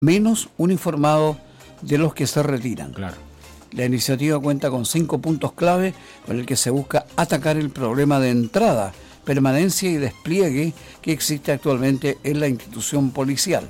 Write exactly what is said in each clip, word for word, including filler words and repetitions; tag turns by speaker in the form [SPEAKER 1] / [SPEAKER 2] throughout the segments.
[SPEAKER 1] menos uniformados de los que se retiran.
[SPEAKER 2] Claro.
[SPEAKER 1] La iniciativa cuenta con cinco puntos clave con el que se busca atacar el problema de entrada, permanencia y despliegue que existe actualmente en la institución policial.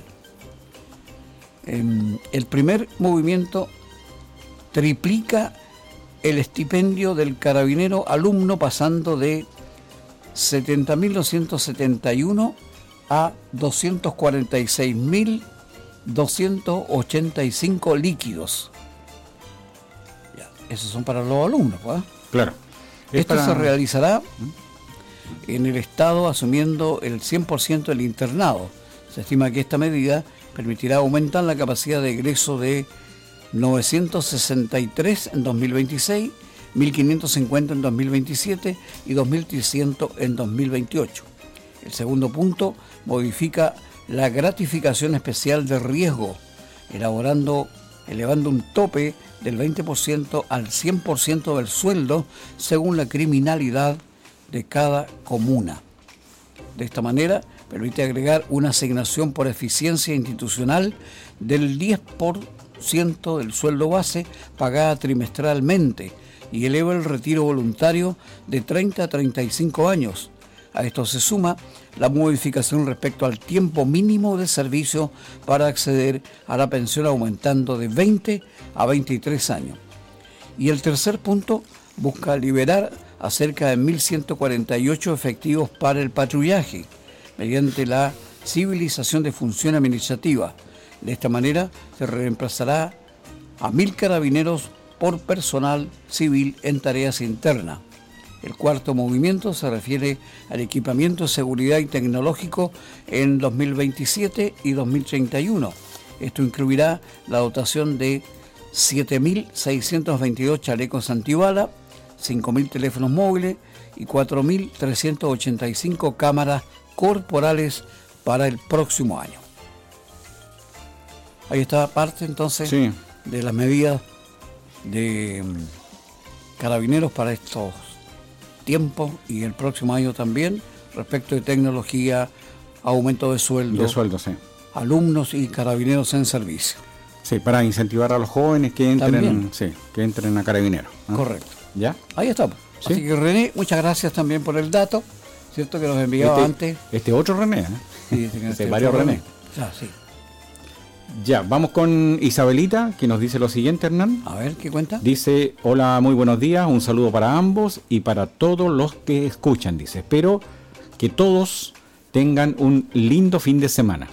[SPEAKER 1] El primer movimiento triplica el estipendio del carabinero alumno, pasando de setenta mil doscientos setenta y uno a doscientos cuarenta y seis mil doscientos ochenta y cinco líquidos. Ya, esos son para los alumnos, ¿verdad?
[SPEAKER 2] Claro.
[SPEAKER 1] Esto
[SPEAKER 2] para...
[SPEAKER 1] se realizará en el Estado asumiendo el cien por ciento del internado. Se estima que esta medida permitirá aumentar la capacidad de egreso de novecientos sesenta y tres en dos mil veintiséis, mil quinientos cincuenta en dos mil veintisiete y dos mil trescientos en dos mil veintiocho. El segundo punto modifica la gratificación especial de riesgo, elaborando, elevando un tope del veinte por ciento al cien por ciento del sueldo según la criminalidad de cada comuna. De esta manera, permite agregar una asignación por eficiencia institucional del diez por ciento del sueldo base pagada trimestralmente y eleva el retiro voluntario de treinta a treinta y cinco años. A esto se suma la modificación respecto al tiempo mínimo de servicio para acceder a la pensión, aumentando de veinte a veintitrés años. Y el tercer punto busca liberar a cerca de mil ciento cuarenta y ocho efectivos para el patrullaje, mediante la civilización de función administrativa. De esta manera se reemplazará a mil carabineros por personal civil en tareas internas. El cuarto movimiento se refiere al equipamiento de seguridad y tecnológico en dos mil veintisiete y dos mil treinta y uno. Esto incluirá la dotación de siete mil seiscientos veintidós chalecos antibala, cinco mil teléfonos móviles y cuatro mil trescientas ochenta y cinco cámaras corporales para el próximo año. Ahí está parte entonces sí. de las medidas de carabineros para estos tiempos y el próximo año también, respecto de tecnología, aumento de sueldo,
[SPEAKER 2] de sueldo, sí.
[SPEAKER 1] alumnos y carabineros en servicio.
[SPEAKER 2] Sí, para incentivar a los jóvenes que entren, sí, que entren a carabineros, ¿no?
[SPEAKER 1] Correcto.
[SPEAKER 2] ¿Ya?
[SPEAKER 1] Ahí estamos. ¿Sí? Así que René, muchas gracias también por el dato, cierto que nos enviaba
[SPEAKER 2] este,
[SPEAKER 1] antes.
[SPEAKER 2] Este otro René, ¿eh?
[SPEAKER 1] Sí, este,
[SPEAKER 2] este varios René. René.
[SPEAKER 1] Ya, sí.
[SPEAKER 2] Ya, vamos con Isabelita, que nos dice lo siguiente, Hernán.
[SPEAKER 1] A ver, ¿qué cuenta?
[SPEAKER 2] Dice, hola, muy buenos días, un saludo para ambos y para todos los que escuchan, dice. Espero que todos tengan un lindo fin de semana.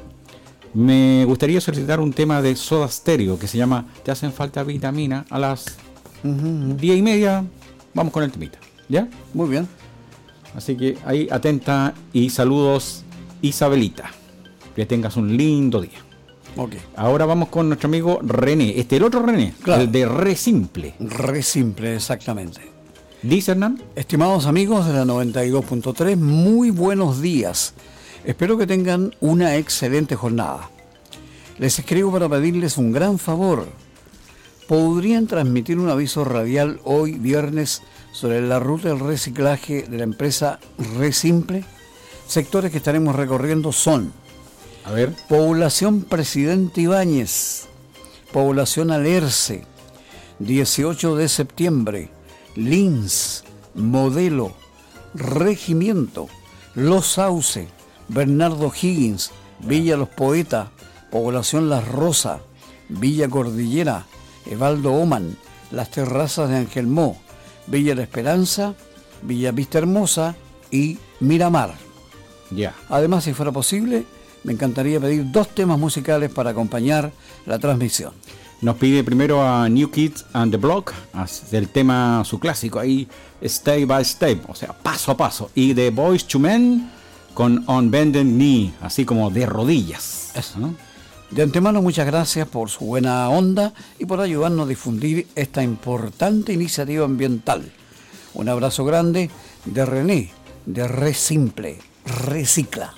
[SPEAKER 2] Me gustaría solicitar un tema de Soda Stereo que se llama Te hacen falta vitamina. A las uh-huh. diez y media vamos con el temita, ¿ya?
[SPEAKER 1] Muy bien.
[SPEAKER 2] Así que ahí atenta y saludos, Isabelita. Que tengas un lindo día.
[SPEAKER 1] Okay.
[SPEAKER 2] Ahora vamos con nuestro amigo René, este el otro René, claro. El de Re Simple.
[SPEAKER 1] Re Simple, exactamente.
[SPEAKER 2] Dice Hernán.
[SPEAKER 1] Estimados amigos de la noventa y dos punto tres, muy buenos días. Espero que tengan una excelente jornada. Les escribo para pedirles un gran favor. ¿Podrían transmitir un aviso radial hoy viernes sobre la ruta del reciclaje de la empresa Re Simple? Sectores que estaremos recorriendo son:
[SPEAKER 2] A ver.
[SPEAKER 1] Población Presidente Ibáñez, Población Alerce, dieciocho de septiembre, Lins, Modelo, Regimiento, Los Sauce, Bernardo Higgins, Villa Los Poetas, Población Las Rosas, Villa Cordillera, Evaldo Oman, Las Terrazas de Angelmó, Villa La Esperanza, Villa Vista Hermosa y Miramar.
[SPEAKER 2] Ya. Yeah.
[SPEAKER 1] Además, si fuera posible, me encantaría pedir dos temas musicales para acompañar la transmisión.
[SPEAKER 2] Nos pide primero a New Kids and the Block, del tema, su clásico ahí, Step by Step, o sea, paso a paso. Y de Boyz two Men con On Bended Knee, así como de rodillas.
[SPEAKER 1] Eso, ¿no? De antemano, muchas gracias por su buena onda y por ayudarnos a difundir esta importante iniciativa ambiental. Un abrazo grande de René, de Re Simple, Recicla.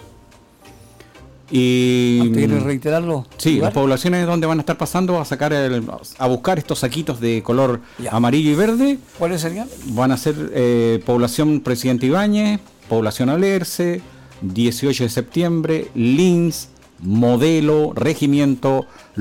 [SPEAKER 2] Y
[SPEAKER 1] ¿quieres reiterarlo?
[SPEAKER 2] Sí, ¿lugar? Las poblaciones donde van a estar pasando a sacar el, a buscar estos saquitos de color ya. amarillo y verde.
[SPEAKER 1] ¿Cuáles serían?
[SPEAKER 2] Van a ser eh, población Presidente Ibáñez, población Alerce, dieciocho de septiembre, Lins, modelo, regimiento,